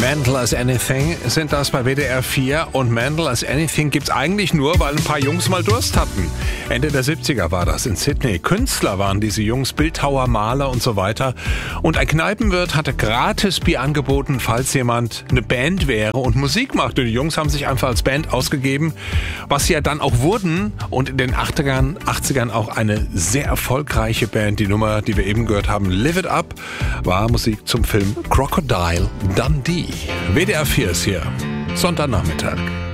Mental as Anything sind das bei WDR 4 und Mental as Anything gibt's eigentlich nur, weil ein paar Jungs mal Durst hatten. Ende der 70er war das in Sydney. Künstler waren diese Jungs, Bildhauer, Maler und so weiter. Und ein Kneipenwirt hatte gratis Bier angeboten, falls jemand eine Band wäre und Musik macht. Und die Jungs haben sich einfach als Band ausgegeben, was sie ja dann auch wurden. Und in den 80ern auch eine sehr erfolgreiche Band. Die Nummer, die wir eben gehört haben, Live It Up, war Musik zum Film Crocodile Dundee. WDR 4 ist hier, Sonntagnachmittag.